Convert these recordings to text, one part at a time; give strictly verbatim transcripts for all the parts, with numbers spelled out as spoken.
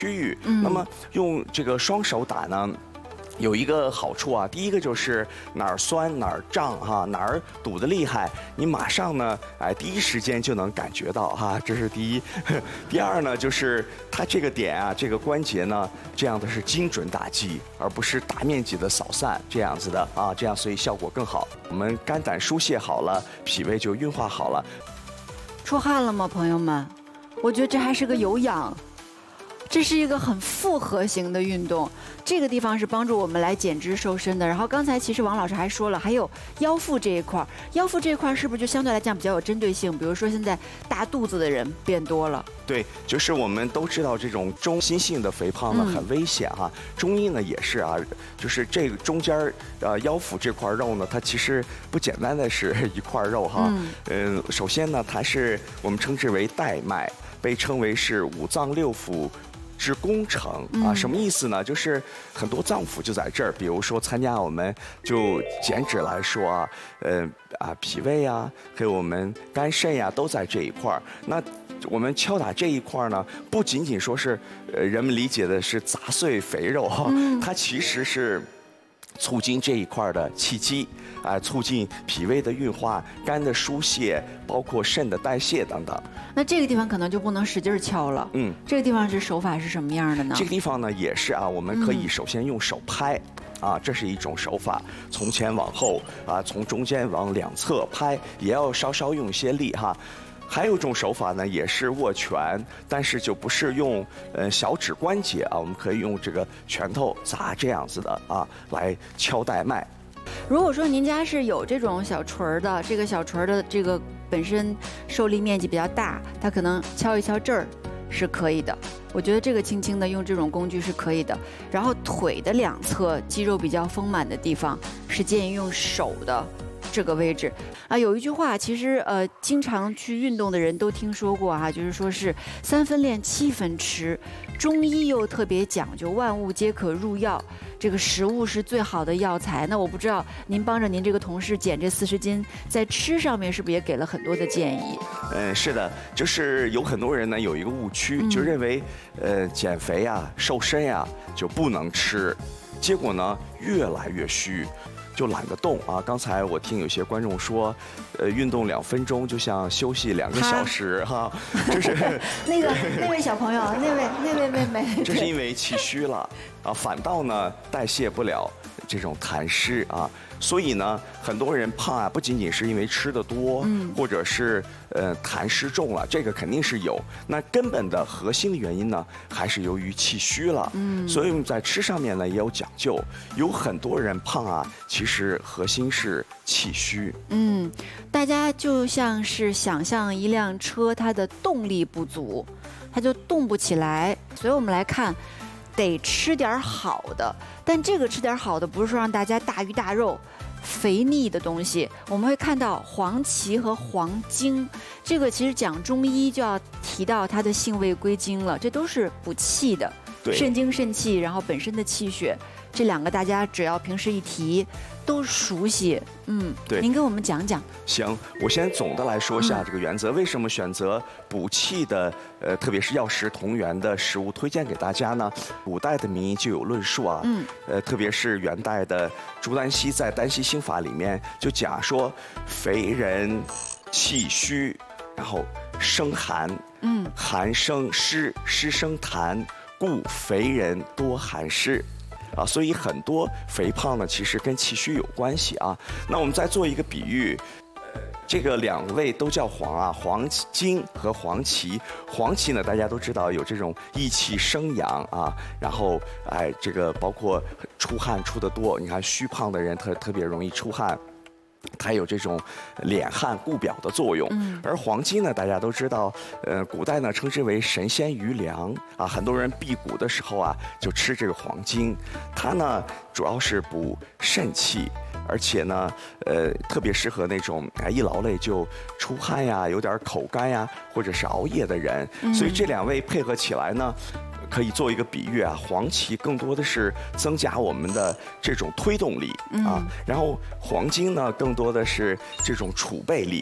区域。嗯、那么用这个双手打呢？有一个好处啊，第一个就是哪儿酸哪儿胀哈，哪儿堵得厉害，你马上呢，哎，第一时间就能感觉到哈，这是第一。第二呢，就是它这个点啊，这个关节呢，这样的是精准打击，而不是大面积的扫散这样子的啊，这样所以效果更好。我们肝胆疏泄好了，脾胃就运化好了。 出汗了吗，朋友们？我觉得这还是个有氧。这是一个很复合型的运动，这个地方是帮助我们来减脂瘦身的。然后刚才其实王老师还说了，还有腰腹这一块，腰腹这一块是不是就相对来讲比较有针对性？比如说现在大肚子的人变多了。 对，就是我们都知道这种中心性的肥胖呢很危险哈。嗯、中医呢也是啊，就是这个中间呃腰腹这块肉呢，它其实不简单的是一块肉哈。嗯、呃，首先呢，它是我们称之为带脉，被称为是五脏六腑之工程啊，什么意思呢？就是很多脏腑就在这儿，比如说参加我们就减脂来说啊，呃啊脾胃啊，还有我们肝肾呀、啊，都在这一块儿。那我们敲打这一块呢，不仅仅说是呃人们理解的是砸碎肥肉哈，嗯、它其实是促进这一块的气机。啊，促进脾胃的运化、肝的疏泄，包括肾的代谢等等。 那这个地方可能就不能使劲敲了。嗯，这个地方是手法是什么样的呢？ 这个地方呢也是啊，我们可以首先用手拍。嗯、啊，这是一种手法，从前往后啊，从中间往两侧拍，也要稍稍用一些力哈。还有一种手法呢，也是握拳，但是就不是用呃小指关节啊，我们可以用这个拳头砸这样子的啊来敲带脉。 如果说您家是有这种小锤儿的，这个小锤儿的这个本身受力面积比较大，它可能敲一敲这儿是可以的。我觉得这个轻轻的用这种工具是可以的。然后腿的两侧肌肉比较丰满的地方是建议用手的这个位置啊。有一句话，其实呃，经常去运动的人都听说过哈、啊，就是说是三分练七分吃。中医又特别讲究万物皆可入药，这个食物是最好的药材。那我不知道您帮着您这个同事减这四十斤，在吃上面是不是也给了很多的建议？ 嗯，是的，就是有很多人呢有一个误区，嗯、就认为呃减肥啊、瘦身呀、啊、就不能吃，结果呢越来越虚。就懒得动啊！刚才我听有些观众说，呃，运动两分钟就像休息两个小时哈，就是那个那位小朋友，那位那位妹妹， 这是因为气虚了啊，反倒呢代谢不了这种痰湿啊，所以呢，很多人胖啊，不仅仅是因为吃的多，嗯，或者是呃痰湿重了，这个肯定是有。那根本的核心的原因呢，还是由于气虚了，嗯，所以我们在吃上面呢也有讲究。有很多人胖啊，其实核心是气虚。 嗯，大家就像是想象一辆车，它的动力不足，它就动不起来。所以我们来看。得吃点好的，但这个吃点好的不是说让大家大鱼大肉、肥腻的东西。我们会看到黄芪和黄精，这个其实讲中医就要提到它的性味归经了，这都是补气的，肾精肾气，然后本身的气血，这两个大家只要平时一提都熟悉。嗯，对，您给我们讲讲。 行，我先总的来说一下这个原则，嗯、为什么选择补气的，呃，特别是药食同源的食物推荐给大家呢？古代的名医就有论述啊，嗯，呃，特别是元代的朱丹溪在《丹溪心法》里面就讲说，肥人气虚，然后生寒，嗯，寒生湿，湿生痰，故肥人多寒湿。啊，所以很多肥胖呢，其实跟气虚有关系啊。那我们再做一个比喻，这个两位都叫黄啊，黄精和黄芪。黄芪呢，大家都知道有这种益气生阳啊，然后哎，这个包括出汗出得多，你看虚胖的人特特别容易出汗。它有这种敛汗固表的作用，嗯、而黄精呢，大家都知道，呃，古代呢称之为神仙余粮啊，很多人辟谷的时候啊就吃这个黄精，它呢主要是补肾气，而且呢，呃，特别适合那种啊一劳累就出汗呀、有点口干呀，或者是熬夜的人，嗯、所以这两位配合起来呢。可以做一个比喻啊，黄芪更多的是增加我们的这种推动力啊，嗯、然后黄精呢更多的是这种储备力。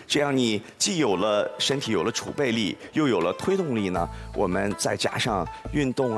这样你既有了身体有了储备力，又有了推动力呢，我们再加上运动啊。